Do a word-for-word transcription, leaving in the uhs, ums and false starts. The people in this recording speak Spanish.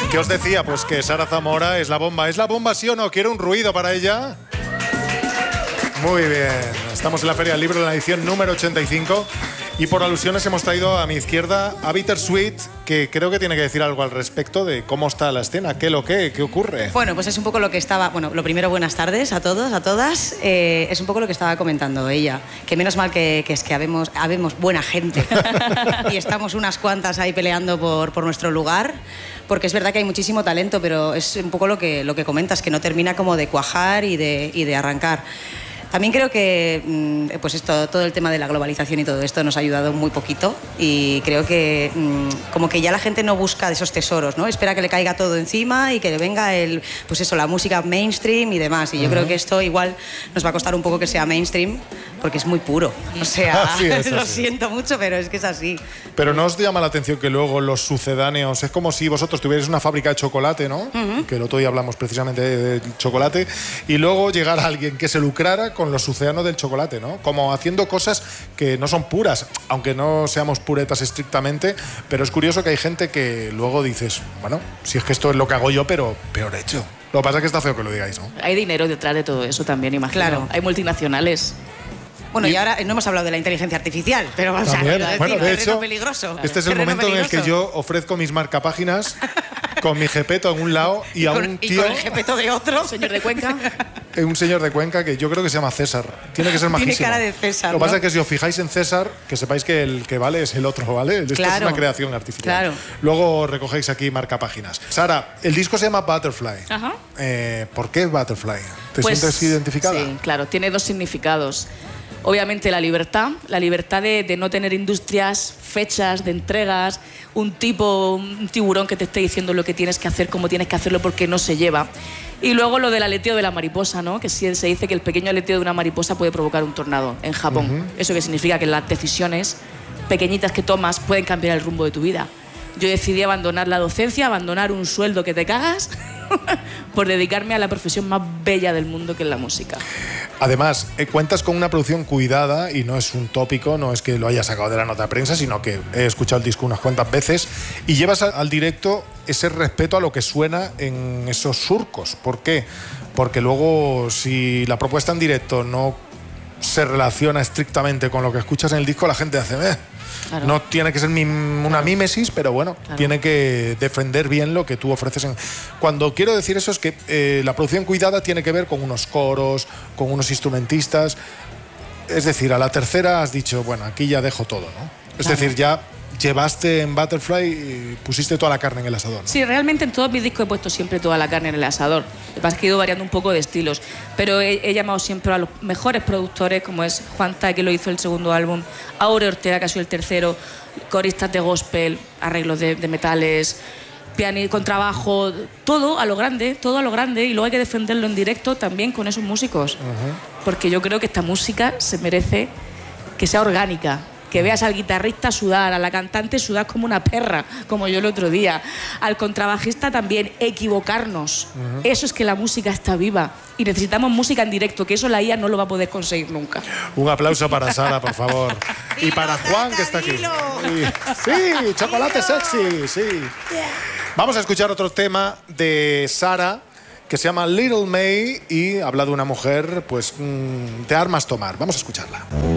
¿Qué os decía? Pues que Sara Zamora es la bomba. ¿Es la bomba, sí o no? ¿Quiere un ruido para ella? Muy bien. Estamos en la Feria del Libro, en la edición número ochenta y cinco. Y por alusiones hemos traído a mi izquierda a Bittersweet, que creo que tiene que decir algo al respecto de cómo está la escena, qué lo que, qué ocurre. Bueno, pues es un poco lo que estaba... Bueno, lo primero, buenas tardes a todos, a todas. Eh, es un poco lo que estaba comentando ella. Que menos mal que, que es que habemos, habemos buena gente. Y estamos unas cuantas ahí peleando por, por nuestro lugar. Porque es verdad que hay muchísimo talento, pero es un poco lo que, lo que comentas, que no termina como de cuajar y de, y de arrancar. También creo que pues esto, todo el tema de la globalización y todo esto nos ha ayudado muy poquito y creo que como que ya la gente no busca de esos tesoros, ¿no? Espera que le caiga todo encima y que le venga el, pues eso, la música mainstream y demás. Y yo uh-huh. creo que esto igual nos va a costar un poco que sea mainstream porque es muy puro. O sea, sí, es lo siento mucho, pero es que es así. Pero ¿no os llama la atención que luego los sucedáneos, es como si vosotros tuvierais una fábrica de chocolate, ¿no? Uh-huh. Que el otro día hablamos precisamente de, de chocolate, y luego llegara alguien que se lucrara con los sucedáneos del chocolate, ¿no? Como haciendo cosas que no son puras, aunque no seamos puretas estrictamente, pero es curioso que hay gente que luego dices, bueno, si es que esto es lo que hago yo, pero peor hecho. Lo que pasa es que está feo que lo digáis, ¿no? Hay dinero detrás de todo eso también, imagino. Claro. Hay multinacionales. Bueno, y ahora no hemos hablado de la inteligencia artificial, pero vamos a decir, bueno, de hecho, peligroso. Este es el momento peligroso. En el que yo ofrezco mis marcapáginas con mi jepeto en un lado y, y a un tío... Y con el jepeto de otro. Señor de Cuenca. Un señor de Cuenca que yo creo que se llama César. Tiene que ser majísimo. Tiene cara de César, Lo que ¿no? pasa es que si os fijáis en César, que sepáis que el que vale es el otro, ¿vale? Esto claro. es una creación artificial. Claro. Luego recogéis aquí marcapáginas. Sara, el disco se llama Butterfly. Ajá. Eh, ¿Por qué Butterfly? ¿Te pues, sientes identificada? Sí, claro. Tiene dos significados. Obviamente la libertad, la libertad de, de no tener industrias, fechas de entregas, un tipo, un tiburón que te esté diciendo lo que tienes que hacer, cómo tienes que hacerlo porque no se lleva. Y luego lo del aleteo de la mariposa, ¿no? Que sí se dice que el pequeño aleteo de una mariposa puede provocar un tornado en Japón. Uh-huh. Eso que significa que las decisiones pequeñitas que tomas pueden cambiar el rumbo de tu vida. Yo decidí abandonar la docencia, abandonar un sueldo que te cagas por dedicarme a la profesión más bella del mundo, que es la música. Además, eh, cuentas con una producción cuidada y no es un tópico, no es que lo hayas sacado de la nota de prensa, sino que he escuchado el disco unas cuantas veces y llevas a, al directo ese respeto a lo que suena en esos surcos. ¿Por qué? Porque luego, si la propuesta en directo no se relaciona estrictamente con lo que escuchas en el disco, la gente hace... Eh, Claro. No tiene que ser una claro. mímesis, pero bueno, claro. tiene que defender bien lo que tú ofreces. En... Cuando quiero decir eso es que eh, la producción cuidada tiene que ver con unos coros, con unos instrumentistas. Es decir, a la tercera has dicho, bueno, aquí ya dejo todo, ¿no? Es claro. decir, ya llevaste en Butterfly y pusiste toda la carne en el asador, ¿no? Sí, realmente en todos mis discos he puesto siempre toda la carne en el asador. Lo que pasa es que he ido variando un poco de estilos, pero he, he llamado siempre a los mejores productores, como es Juan Ta, que lo hizo el segundo álbum, Aure Ortega, que ha sido el tercero, coristas de gospel, arreglos de, de metales, piano y contrabajo, todo a lo grande, todo a lo grande, y luego hay que defenderlo en directo también con esos músicos. Uh-huh. Porque yo creo que esta música se merece que sea orgánica. Que veas al guitarrista sudar, a la cantante sudar como una perra, como yo el otro día, al contrabajista también, equivocarnos. Uh-huh. Eso es que la música está viva y necesitamos música en directo, que eso la I A no lo va a poder conseguir nunca. Un aplauso para Sara, por favor. Y para Juan, que está aquí. Sí, chocolate sexy, sí. Vamos a escuchar otro tema de Sara, que se llama Little May y habla de una mujer, pues, de armas tomar. Vamos a escucharla.